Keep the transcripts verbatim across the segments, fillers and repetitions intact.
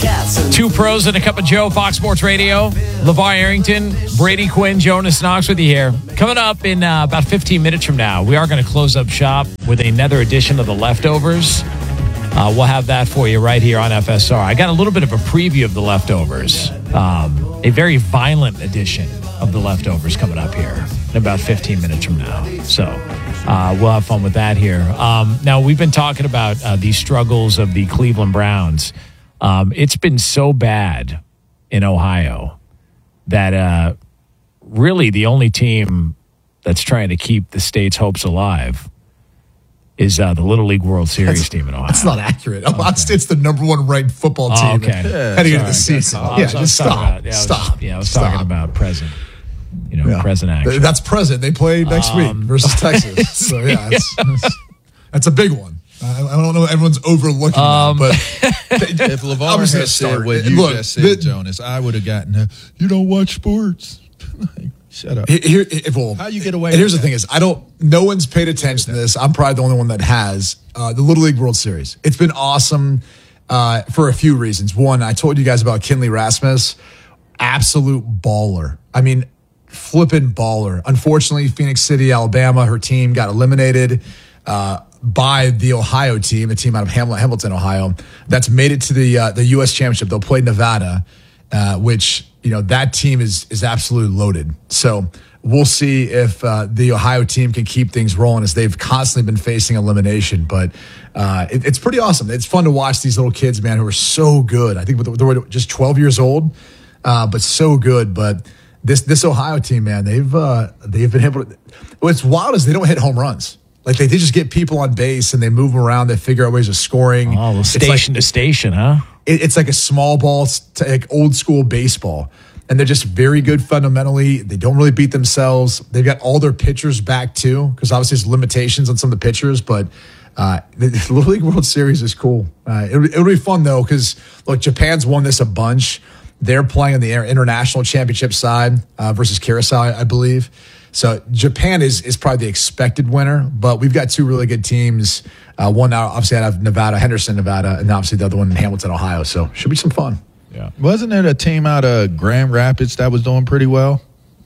Two pros and a cup of Joe, Fox Sports Radio. LeVar Arrington, Brady Quinn, Jonas Knox with you here. Coming up in uh, about fifteen minutes from now, we are going to close up shop with another edition of The Leftovers. Uh, we'll have that for you right here on F S R. I got a little bit of a preview of The Leftovers. Um, a very violent edition of The Leftovers coming up here in about fifteen minutes from now. So uh, we'll have fun with that here. Um, now, we've been talking about uh, the struggles of the Cleveland Browns. Um, it's been so bad in Ohio that uh, really the only team that's trying to keep the state's hopes alive is uh, the Little League World Series that's, team in Ohio. That's not accurate. Ohio okay. State's the number one ranked football team oh, okay. yeah, heading into the season. Oh, yeah, was, just stop. About, yeah, stop. Was, yeah, I was stop. talking about present. You know, yeah. present action. That's present. They play next um, week versus Texas. So, yeah, that's, that's, that's a big one. I, I don't know. Everyone's overlooking um, that, but if LeVar had said what you Look, just said, the, Jonas, I would have gotten a, you don't watch sports. Shut up. Here, well, how you get away? And here's with the thing: is I don't. No one's paid attention to this. I'm probably the only one that has uh, the Little League World Series. It's been awesome uh, for a few reasons. One, I told you guys about Kinley Rasmus, absolute baller. I mean, flippin' baller. Unfortunately, Phoenix City, Alabama, her team got eliminated uh, by the Ohio team, a team out of Hamilton, Hamilton, Ohio, that's made it to the uh, the U S Championship. They'll play Nevada, uh, which. You know, that team is is absolutely loaded. So we'll see if uh, the Ohio team can keep things rolling as they've constantly been facing elimination. But uh, it, it's pretty awesome. It's fun to watch these little kids, man, who are so good. I think they were just twelve years old, uh, but so good. But this this Ohio team, man, they've uh, they've been able to. What's wild is they don't hit home runs. Like they, they just get people on base and they move them around. They figure out ways of scoring. Oh, well, station like, to station, huh? It's like a small ball, like old school baseball. And they're just very good fundamentally. They don't really beat themselves. They've got all their pitchers back too, because obviously there's limitations on some of the pitchers. But uh, the Little League World Series is cool. Uh, it'll, it'll be fun though, because look, Japan's won this a bunch. They're playing on the international championship side uh, versus Curacao, I believe. So Japan is is probably the expected winner, but we've got two really good teams. Uh, one out, obviously out of Nevada, Henderson, Nevada, and obviously the other one in Hamilton, Ohio. So should be some fun. Yeah, wasn't there a team out of Grand Rapids that was doing pretty well?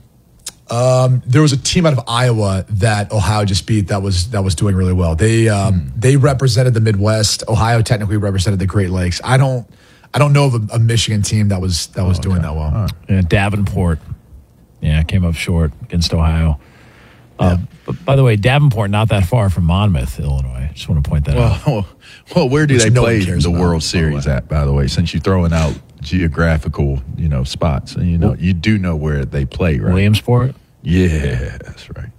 Um, there was a team out of Iowa that Ohio just beat that was that was doing really well. They um, hmm. they represented the Midwest. Ohio technically represented the Great Lakes. I don't I don't know of a, a Michigan team that was that was oh, okay. doing that well. Right. Yeah, Davenport. Yeah, came up short against Ohio. Uh, yeah. But by the way, Davenport not that far from Monmouth, Illinois. Just want to point that well, out. Well, well, where do Which they no play the about, World Series at? By the way, since you're throwing out geographical, you know, spots, and you know, well, you do know where they play, right? Williamsport. Yeah, that's right.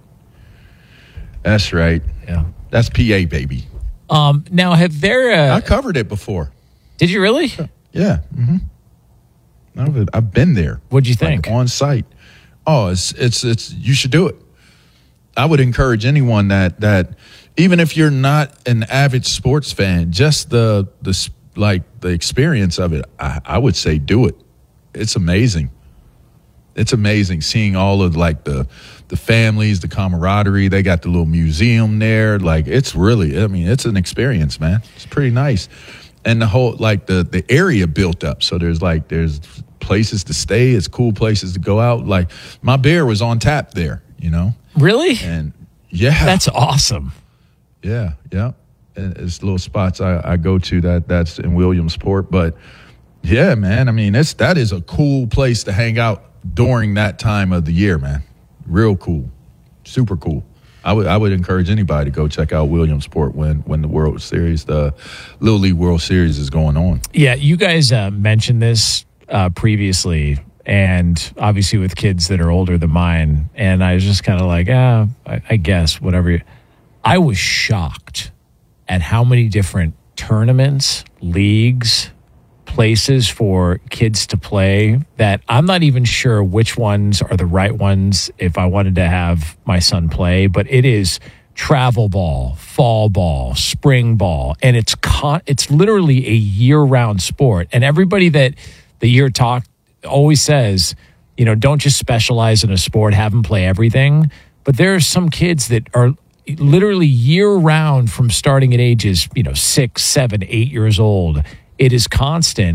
That's right. Yeah, that's P A, baby. Um, now, have there? Uh, I covered it before. Did you really? Yeah. Mm-hmm. I've, I've been there. What'd you think? Like on site. Oh, it's it's it's. You should do it. I would encourage anyone that that even if you're not an avid sports fan, just the the like the experience of it, I, I would say do it. It's amazing. It's amazing seeing all of like the the families, the camaraderie. They got the little museum there. Like it's really, I mean, it's an experience, man. It's pretty nice, and the whole like the the area built up. So there's like there's places to stay. It's cool places to go out. Like my beer was on tap there. You know. Really? And yeah, that's awesome. Yeah, yeah. And it's little spots I, I go to that that's in Williamsport, but yeah, man. I mean, it's that is a cool place to hang out during that time of the year, man. Real cool, super cool. I would I would encourage anybody to go check out Williamsport when when the World Series, the Little League World Series, is going on. Yeah, you guys uh, mentioned this uh, previously. And obviously with kids that are older than mine. And I was just kind of like, ah, I, I guess, whatever. I was shocked at how many different tournaments, leagues, places for kids to play that I'm not even sure which ones are the right ones if I wanted to have my son play. But it is travel ball, fall ball, spring ball. And it's con- it's literally a year-round sport. And everybody that the year talked, always says, you know, don't just specialize in a sport, have them play everything. But there are some kids that are literally year round from starting at ages, you know, six, seven, eight years old. It is constant.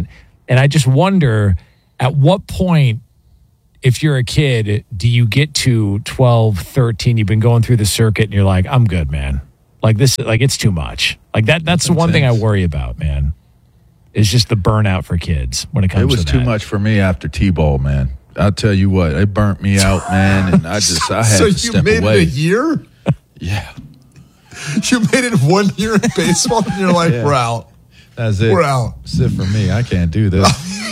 And I just wonder, at what point, if you're a kid, do you get to twelve, thirteen, you've been going through the circuit and you're like, I'm good, man. Like this, like it's too much. Like that, that's the one thing I worry about, man. It's just the burnout for kids when it comes to that. It was too much for me after T-ball, man. I'll tell you what, it burnt me out, man. And I just, I had so to step away. So you made away. it a year? Yeah. You made it one year in baseball and you're like, yeah. We're out. That's it. We're out. That's it for me. I can't do this.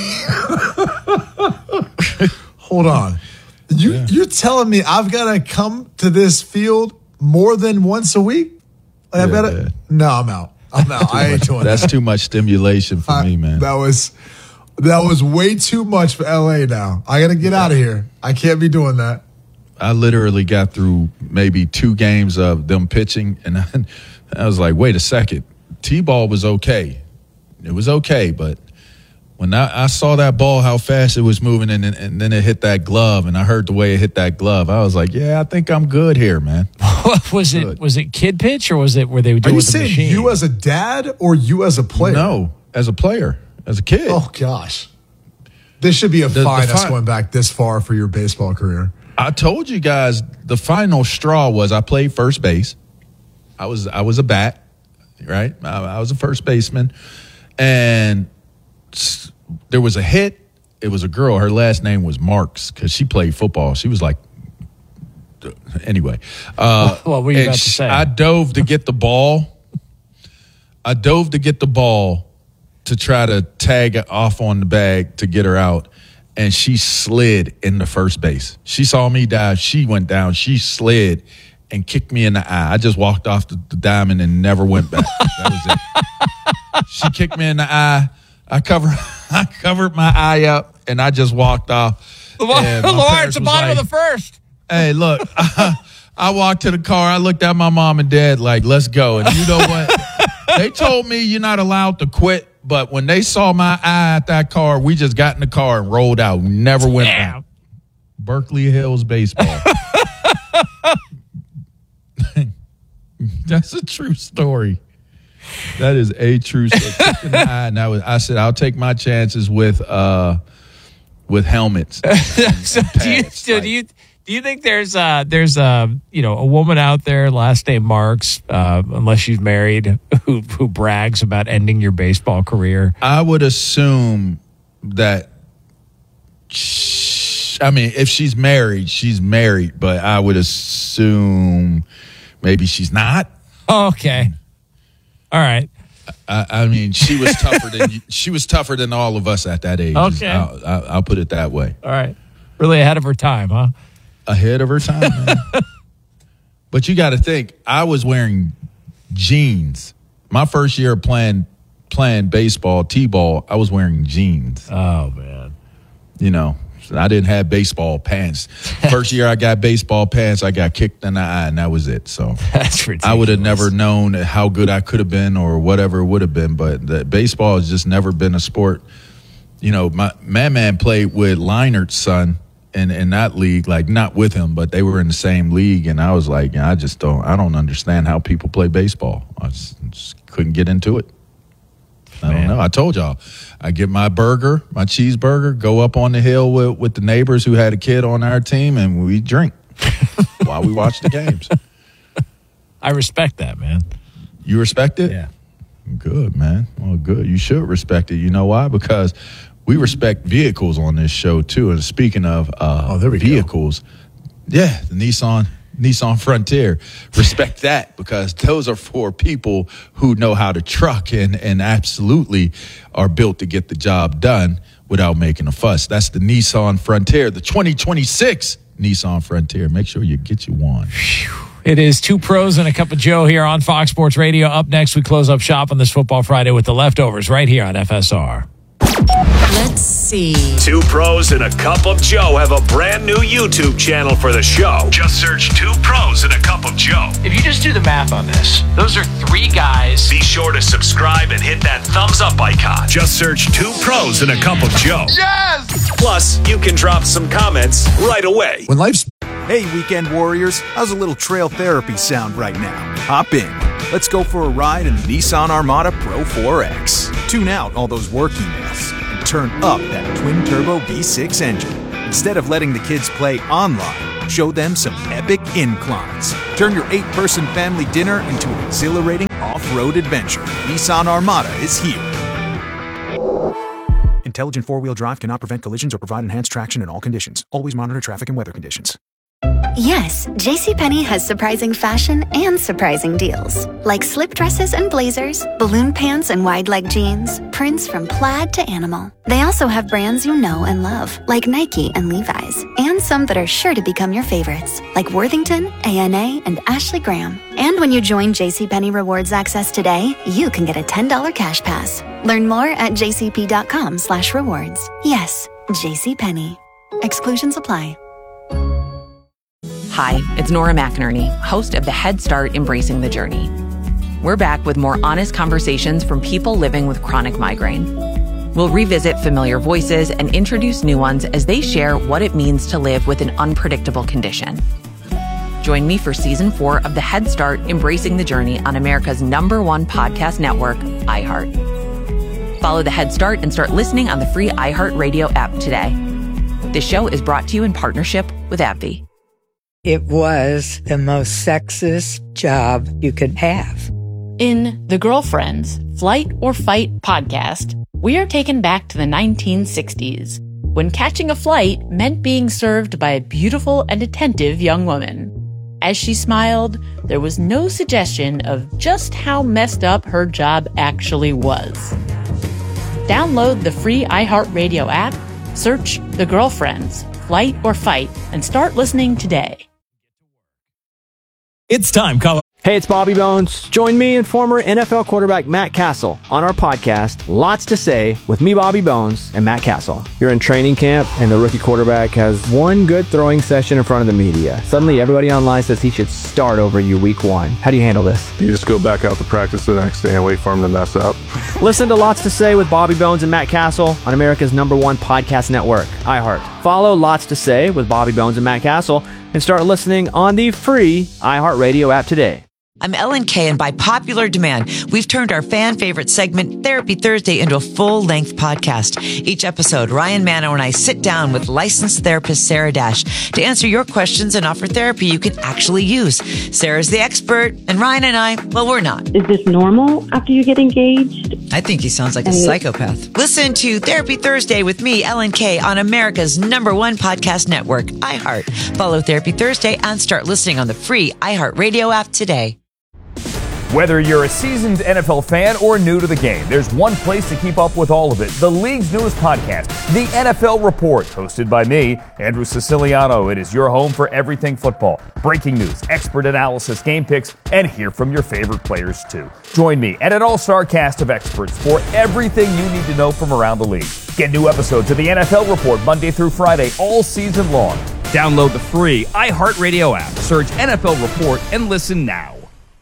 Hold on. You, yeah. You're telling me I've got to come to this field more than once a week? Like yeah, I've got to. No, I'm out. I'm out. I ain't doing That's that. too much stimulation for I, me, man. That was that was way too much for L A now. I got to get yeah. out of here. I can't be doing that. I literally got through maybe two games of them pitching, and I, I was like, wait a second. T-ball was okay. It was okay, but when I, I saw that ball, how fast it was moving, and, and then it hit that glove, and I heard the way it hit that glove, I was like, yeah, I think I'm good here, man. was it was it kid pitch, or was it where they were doing Are you with the saying machine? You as a dad or you as a player? No, as a player, as a kid. Oh, gosh. This should be a the, fine the us fi- going back this far for your baseball career. I told you guys the final straw was I played first base. I was I was a bat, right? I, I was a first baseman, and there was a hit. It was a girl. Her last name was Marks because she played football. She was like, anyway. Uh, what were you about to say? I dove to get the ball. I dove to get the ball to try to tag it off on the bag to get her out. And she slid into first base. She saw me dive. She went down. She slid and kicked me in the eye. I just walked off the, the diamond and never went back. That was it. She kicked me in the eye. I covered, I covered my eye up, and I just walked off. Lamar, it's the bottom like, of the first. Hey, look, I, I walked to the car. I looked at my mom and dad like, let's go. And you know what? They told me you're not allowed to quit. But when they saw my eye at that car, we just got in the car and rolled out. We never went Damn. back. Berkeley Hills baseball. That's a true story. That is a true story. And I, was, I said, I'll take my chances with uh, with helmets. And, so and do, you, so like, do you do you think there's uh there's uh you know a woman out there, last name Marks, uh, unless she's married, who who brags about ending your baseball career? I would assume that. She, I mean, if she's married, she's married, but I would assume maybe she's not. Okay. All right. I, I mean, she was tougher than she was tougher than all of us at that age. Okay. I'll, I'll, I'll put it that way. All right. Really ahead of her time, huh? Ahead of her time, man. But you got to think, I was wearing jeans. My first year of playing playing baseball, T-ball, I was wearing jeans. Oh, man. You know, I didn't have baseball pants. First year I got baseball pants, I got kicked in the eye, and that was it. So that's ridiculous. I would have never known how good I could have been or whatever it would have been. But the, baseball has just never been a sport. You know, my man played with Leinert's son. In, in that league, like not with him, but they were in the same league, and I was like, I just don't, I don't understand how people play baseball. I just, just couldn't get into it. I Man. don't know. I told y'all, I get my burger, my cheeseburger, go up on the hill with, with the neighbors who had a kid on our team, and we drink while we watch the games. I respect that, man. You respect it? Yeah. Good, man. Well, good. You should respect it. You know why? Because we respect vehicles on this show, too. And speaking of uh, oh, there we vehicles, go. yeah, the Nissan Nissan Frontier. Respect that, because those are for people who know how to truck and, and absolutely are built to get the job done without making a fuss. That's the Nissan Frontier, the twenty twenty-six Nissan Frontier. Make sure you get you one. It is Two Pros and a Cup of Joe here on Fox Sports Radio. Up next, we close up shop on this Football Friday with the leftovers right here on F S R. Let's see. Two Pros and a Cup of Joe have a brand new YouTube channel for the show. Just search Two Pros and a Cup of Joe. If you just do the math on this, those are three guys. Be sure to subscribe and hit that thumbs up icon. Just search Two Pros and a Cup of Joe. Yes! Plus, you can drop some comments right away. When life's... Hey, weekend warriors. How's a little trail therapy sound right now? Hop in. Let's go for a ride in the Nissan Armada Pro four X. Tune out all those work emails and turn up that twin-turbo V six engine. Instead of letting the kids play online, show them some epic inclines. Turn your eight-person family dinner into an exhilarating off-road adventure. Nissan Armada is here. Intelligent four-wheel drive cannot prevent collisions or provide enhanced traction in all conditions. Always monitor traffic and weather conditions. Yes, JCPenney has surprising fashion and surprising deals. Like slip dresses and blazers, balloon pants and wide leg jeans, prints from plaid to animal. They also have brands you know and love, like Nike and Levi's, and some that are sure to become your favorites, like Worthington, A N A, and Ashley Graham. And when you join JCPenney Rewards Access today, you can get a ten dollars cash pass. Learn more at jcp.com slash rewards. Yes, JCPenney. Exclusions apply. Hi, it's Nora McInerney, host of the Head Start Embracing the Journey. We're back with more honest conversations from people living with chronic migraine. We'll revisit familiar voices and introduce new ones as they share what it means to live with an unpredictable condition. Join me for season four of the Head Start Embracing the Journey on America's number one podcast network, iHeart. Follow the Head Start and start listening on the free iHeartRadio app today. This show is brought to you in partnership with AbbVie. It was the most sexist job you could have. In The Girlfriends, Flight or Fight podcast, we are taken back to the nineteen sixties, when catching a flight meant being served by a beautiful and attentive young woman. As she smiled, there was no suggestion of just how messed up her job actually was. Download the free iHeartRadio app, search The Girlfriends, Flight or Fight, and start listening today. It's time, Colorado. Hey, it's Bobby Bones. Join me and former N F L quarterback Matt Castle on our podcast, Lots to Say, with me, Bobby Bones, and Matt Castle. You're in training camp, and the rookie quarterback has one good throwing session in front of the media. Suddenly, everybody online says he should start over you week one. How do you handle this? You just go back out to practice the next day and wait for him to mess up. Listen to Lots to Say with Bobby Bones and Matt Castle on America's number one podcast network, iHeart. Follow Lots to Say with Bobby Bones and Matt Castle and start listening on the free iHeartRadio app today. I'm Ellen Kay, and by popular demand, we've turned our fan favorite segment, Therapy Thursday, into a full-length podcast. Each episode, Ryan Mano and I sit down with licensed therapist Sarah Dash to answer your questions and offer therapy you can actually use. Sarah's the expert, and Ryan and I, well, we're not. Is this normal after you get engaged? I think he sounds like a psychopath. Listen to Therapy Thursday with me, Ellen Kay, on America's number one podcast network, iHeart. Follow Therapy Thursday and start listening on the free iHeartRadio app today. Whether you're a seasoned N F L fan or new to the game, there's one place to keep up with all of it. The league's newest podcast, The N F L Report, hosted by me, Andrew Siciliano. It is your home for everything football. Breaking news, expert analysis, game picks, and hear from your favorite players, too. Join me and an all-star cast of experts for everything you need to know from around the league. Get new episodes of The N F L Report Monday through Friday, all season long. Download the free iHeartRadio app, search N F L Report, and listen now.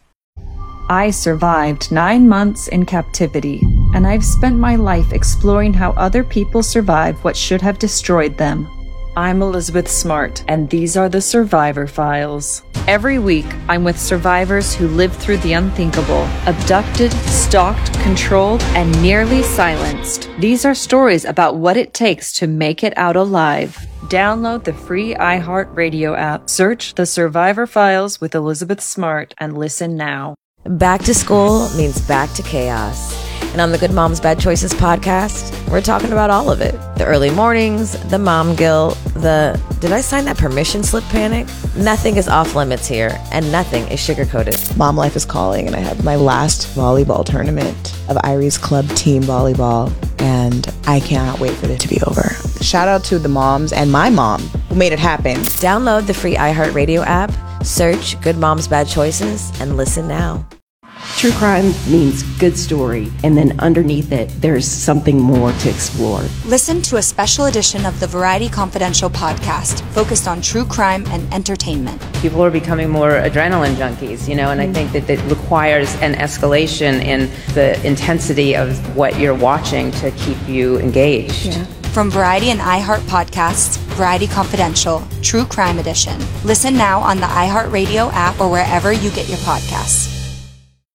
I survived nine months in captivity, and I've spent my life exploring how other people survive what should have destroyed them. I'm Elizabeth Smart, and these are the Survivor Files. Every week, I'm with survivors who lived through the unthinkable, abducted, stalked, controlled, and nearly silenced. These are stories about what it takes to make it out alive. Download the free iHeartRadio app, search The Survivor Files with Elizabeth Smart, and listen now. Back to school means back to chaos. And on the Good Moms Bad Choices podcast, we're talking about all of it. The early mornings, the mom guilt, the did I sign that permission slip panic? Nothing is off limits here, and nothing is sugar-coated. Mom life is calling, and I had my last volleyball tournament of Irie's Club team volleyball, and I cannot wait for it to be over. Shout out to the moms and my mom who made it happen. Download the free iHeartRadio app, search Good Moms Bad Choices, and listen now. True crime means good story, and then underneath it, there's something more to explore. Listen to a special edition of the Variety Confidential podcast focused on true crime and entertainment. People are becoming more adrenaline junkies, you know, and I think that it requires an escalation in the intensity of what you're watching to keep you engaged. Yeah. From Variety and iHeart podcasts, Variety Confidential, True Crime Edition. Listen now on the iHeartRadio app or wherever you get your podcasts.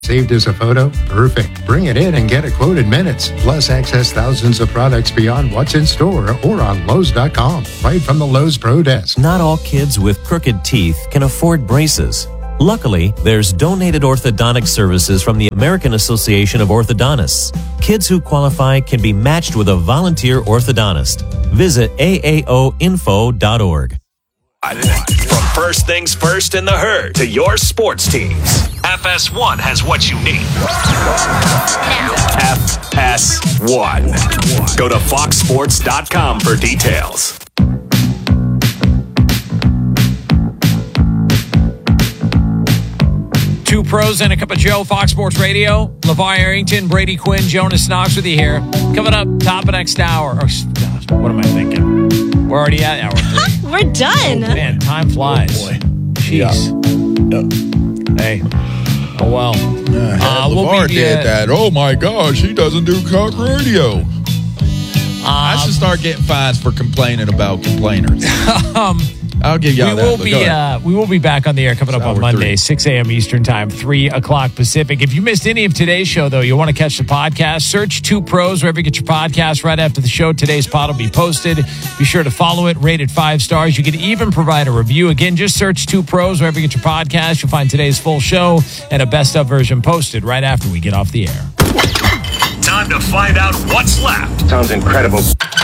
Saved as a photo? Perfect. Bring it in and get a quote in minutes. Plus, access thousands of products beyond what's in store or on Lowe's dot com. Right from the Lowe's Pro Desk. Not all kids with crooked teeth can afford braces. Luckily, there's donated orthodontic services from the American Association of Orthodontists. Kids who qualify can be matched with a volunteer orthodontist. Visit A A O info dot org. From first things first in the herd to your sports teams, F S one has what you need. F S one. Go to fox sports dot com for details. Two pros and a cup of Joe, Fox Sports Radio. LeVar Arrington, Brady Quinn, Jonas Knox with you here. Coming up, top of next hour. Oh, gosh, what am I thinking? We're already at hour three. We're done. Oh, man, time flies. Oh, boy. Jeez. Yeah. Hey. Oh, well. Uh, Uh, we'll LeVar be, did uh, that. Oh, my gosh, he doesn't do cock radio. I should start getting fines for complaining about complainers. um, I'll give y'all we that. will but be go ahead. uh, we will be back on the air coming up It's on hour Monday, three. six a.m. Eastern time, three o'clock Pacific. If you missed any of today's show, though, you want to catch the podcast, search Two Pros wherever you get your podcast right after the show. Today's pod will be posted. Be sure to follow it, rate it five stars. You can even provide a review. Again, just search Two Pros wherever you get your podcast. You'll find today's full show and a best of version posted right after we get off the air. Time to find out what's left. Sounds incredible.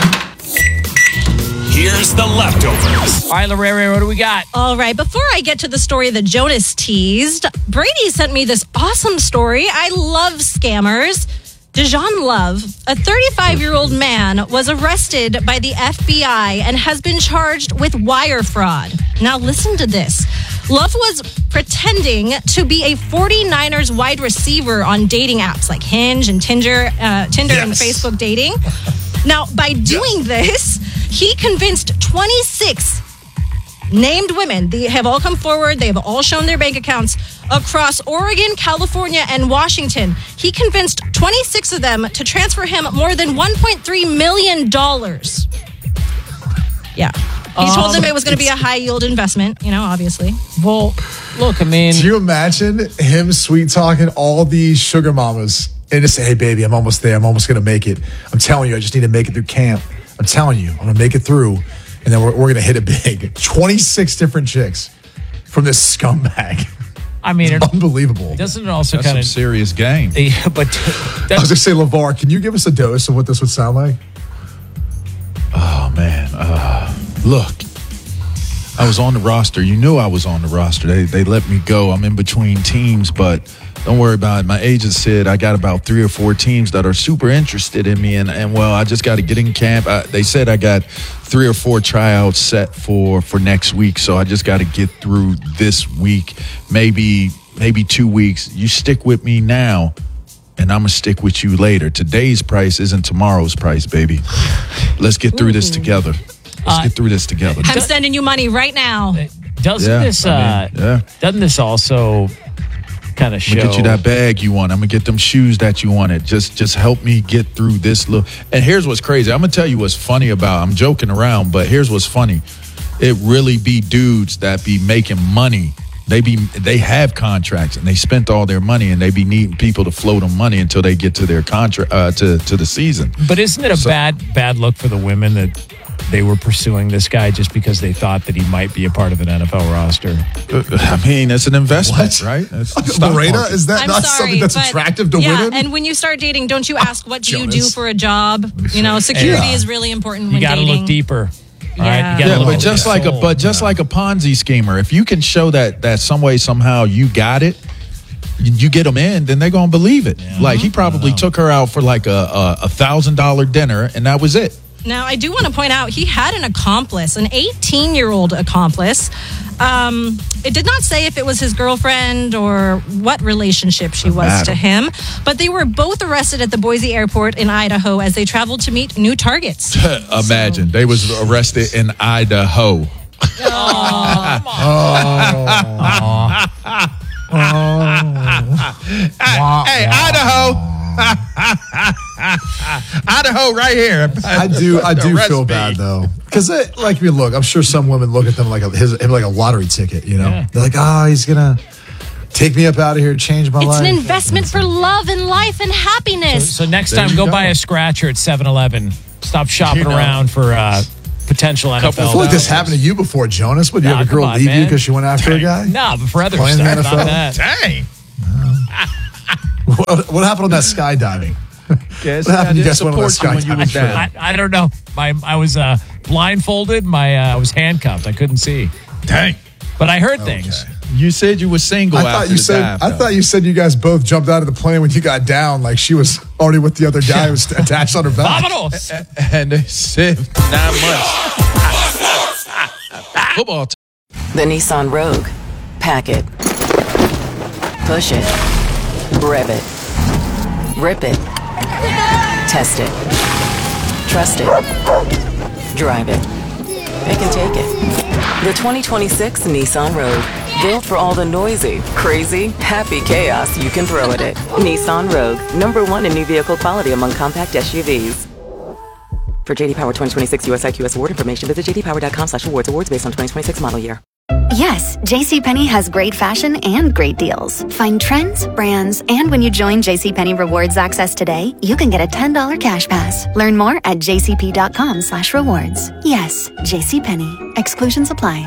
Here's the leftovers. All right, Larry, what do we got? All right, before I get to the story that Jonas teased, Brady sent me this awesome story. I love scammers. Dejan Love, a thirty-five-year-old man, was arrested by the F B I and has been charged with wire fraud. Now listen to this. Love was pretending to be a 49ers wide receiver on dating apps like Hinge and Tinder, uh, Tinder Yes. and Facebook dating. Now, by doing this, he convinced twenty-six named women. They have all come forward. They have all shown their bank accounts across Oregon, California, and Washington. He convinced twenty-six of them to transfer him more than one point three million dollars. Yeah. He told Um, them it was going to be a high yield investment, you know, obviously. Well, look, I mean, Do you imagine him sweet talking all these sugar mamas and just say, hey, baby, I'm almost there. I'm almost going to make it. I'm telling you, I just need to make it through camp. I'm telling you, I'm going to make it through. And then we're, we're going to hit it big. twenty-six different chicks from this scumbag. I mean, It's unbelievable. Doesn't it also That's kind of some serious game. Yeah, but I was going to say, LeVar, can you give us a dose of what this would sound like? Oh, man. Uh, look, I was on the roster. You knew I was on the roster. They they let me go. I'm in between teams, but don't worry about it. My agent said I got about three or four teams that are super interested in me, and, and well, I just got to get in camp. I, they said I got three or four tryouts set for, for next week, so I just got to get through this week, maybe maybe two weeks. You stick with me now, and I'm going to stick with you later. Today's price isn't tomorrow's price, baby. Let's get through this together. Let's Uh, get through this together. I'm sending you money right now. doesn't Yeah, this I uh, mean, yeah. doesn't this also kind of I'm show? gonna get you that bag you want. I'm gonna get them shoes that you wanted. Just just help me get through this little. And here's what's crazy. I'm gonna tell you what's funny about. I'm joking around, but here's what's funny. It really be dudes that be making money. They be they have contracts and they spent all their money and they be needing people to float them money until they get to their contract uh, to to the season. But isn't it a So- bad bad look for the women that they were pursuing this guy just because they thought that he might be a part of an N F L roster? I mean, it's an investment, right? It's the stock Lorena, market. is that I'm not sorry, something that's but- attractive to yeah, women? and when you start dating, don't you ask, what do you do Jonas. for a job? You know, security Yeah. is really important You when got to dating. look deeper. All right, Yeah. you gotta Yeah, look but at just the like a soul. but just like a Ponzi schemer, if you can show that that some way somehow you got it, you, you get them in, then they're gonna believe it. Like he probably took her out for like a a thousand dollar dinner, and that was it. Now, I do want to point out he had an accomplice, an eighteen-year-old accomplice. Um, it did not say if it was his girlfriend or what relationship she was matter. to him, but they were both arrested at the Boise airport in Idaho as they traveled to meet new targets. Imagine they was arrested in Idaho. Hey, Idaho. Idaho, right here. I do, I do Arrest feel me. bad though, because like, I mean, look, I'm sure some women look at them like a his, him like a lottery ticket. You know, Yeah. they're like, oh, he's gonna, Take me up out of here, change my It's life. an investment for love and life and happiness. So, so next There time, you go, go. buy a scratcher at seven eleven. Stop shopping You know. around for uh, potential N F L. I feel like this happened to you before, Jonas. Would you Nah, have a girl come on, leave you man. because she went after a guy? No, but for other Playing in the stuff, N F L? not that. Dang. What, what happened on that skydiving? Guess What happened? I You didn't guys went on that support you when you was skydiving? down. I, I don't know. My I was uh, blindfolded. My uh, I was handcuffed. I couldn't see. Dang. But I heard things. You said you were single I after thought you the said. dive, I though. thought you said you guys both jumped out of the plane when you got down. Like she was already with the other guy who was attached on her back. Vamonos. And they said nine months. Football. T- The Nissan Rogue. Pack it. Push it. Rev it. Rip it. Test it. Trust it. Drive it. Pick and take it. The twenty twenty-six Nissan Rogue. Built for all the noisy, crazy, happy chaos you can throw at it. Nissan Rogue. Number one in new vehicle quality among compact S U Vs. For J D Power twenty twenty-six U S I Q S award information, visit j d power dot com slash awards. Awards based on twenty twenty-six model year. Yes, JCPenney has great fashion and great deals. Find trends, brands, and when you join JCPenney Rewards Access today, you can get a ten dollars cash pass. Learn more at j c p dot com slash rewards. Yes, JCPenney. Exclusions apply.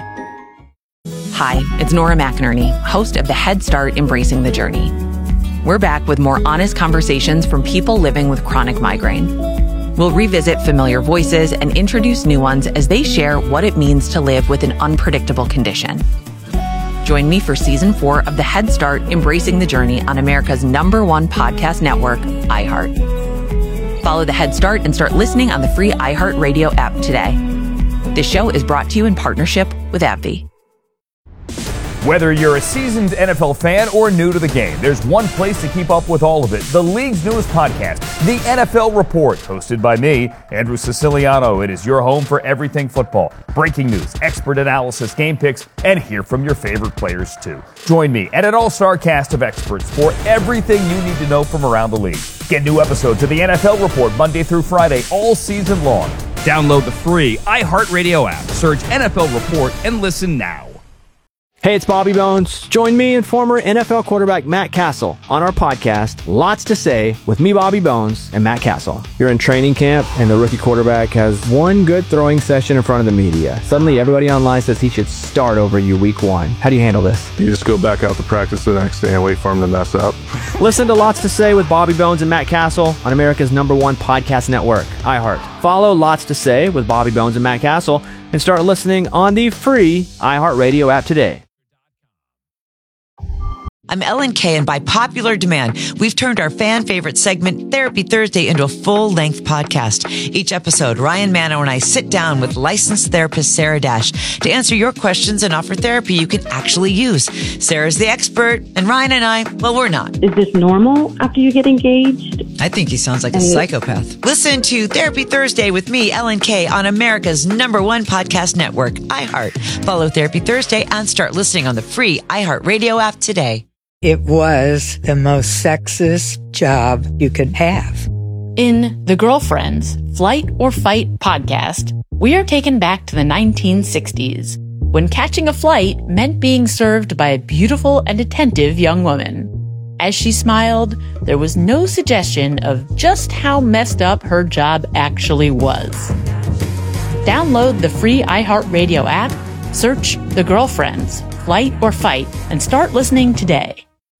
Hi, it's Nora McInerney, host of the Head Start Embracing the Journey. We're back with more honest conversations from people living with chronic migraine. We'll revisit familiar voices and introduce new ones as they share what it means to live with an unpredictable condition. Join me for season four of the Head Start Embracing the Journey on America's number one podcast network, iHeart. Follow the Head Start and start listening on the free iHeartRadio app today. This show is brought to you in partnership with AbbVie. Whether you're a seasoned N F L fan or new to the game, there's one place to keep up with all of it. The league's newest podcast, The N F L Report, hosted by me, Andrew Siciliano. It is your home for everything football. Breaking news, expert analysis, game picks, and hear from your favorite players too. Join me and an all-star cast of experts for everything you need to know from around the league. Get new episodes of The N F L Report Monday through Friday all season long. Download the free iHeartRadio app. Search N F L Report and listen now. Hey, it's Bobby Bones. Join me and former N F L quarterback Matt Castle on our podcast, Lots to Say, with me, Bobby Bones, and Matt Castle. You're in training camp, and the rookie quarterback has one good throwing session in front of the media. Suddenly, everybody online says he should start over you week one. How do you handle this? You just go back out to practice the next day and wait for him to mess up. Listen to Lots to Say with Bobby Bones and Matt Castle on America's number one podcast network, iHeart. Follow Lots to Say with Bobby Bones and Matt Castle and start listening on the free iHeartRadio app today. I'm Ellen Kay, and by popular demand, we've turned our fan favorite segment, Therapy Thursday, into a full-length podcast. Each episode, Ryan Mano and I sit down with licensed therapist Sarah Dash to answer your questions and offer therapy you can actually use. Sarah's the expert, and Ryan and I, well, we're not. Is this normal after you get engaged? I think he sounds like a And- psychopath. Listen to Therapy Thursday with me, Ellen Kay, on America's number one podcast network, iHeart. Follow Therapy Thursday and start listening on the free iHeartRadio app today. It was the most sexist job you could have. In The Girlfriends, Flight or Fight podcast, we are taken back to the nineteen sixties, when catching a flight meant being served by a beautiful and attentive young woman. As she smiled, there was no suggestion of just how messed up her job actually was. Download the free iHeartRadio app, search The Girlfriends, Flight or Fight, and start listening today.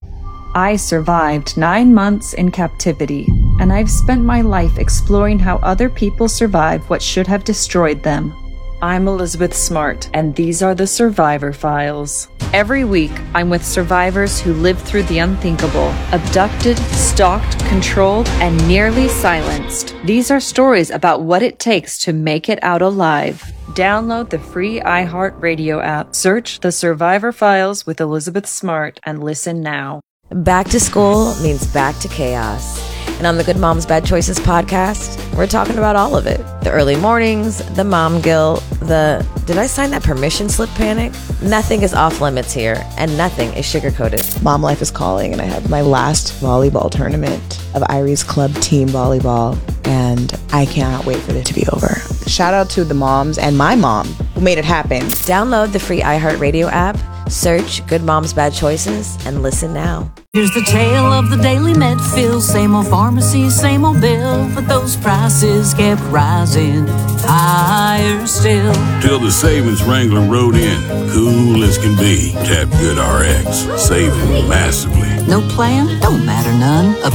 I survived nine months in captivity, and I've spent my life exploring how other people survive what should have destroyed them. I'm Elizabeth Smart, and these are the Survivor Files. Every week, I'm with survivors who lived through the unthinkable, abducted, stalked, controlled, and nearly silenced. These are stories about what it takes to make it out alive. Download the free iHeartRadio app, search The Survivor Files with Elizabeth Smart, and listen now. Back to school means back to chaos. And on the Good Moms Bad Choices podcast, we're talking about all of it. The early mornings, the mom guilt, the did I sign that permission slip panic? Nothing is off limits here, and nothing is sugar-coated. Mom life is calling, and I have my last volleyball tournament of Irie's Club Team Volleyball, and I cannot wait for it to be over. Shout out to the moms and my mom who made it happen. Download the free iHeartRadio app, Search Good Moms Bad Choices and listen now. Here's the tale of the daily Medfill. Same old pharmacy, same old bill, but those prices kept rising higher still. Till the savings Wrangler rode in, cool as can be. Tap Good R X, saving massively. No plan? Don't matter none. A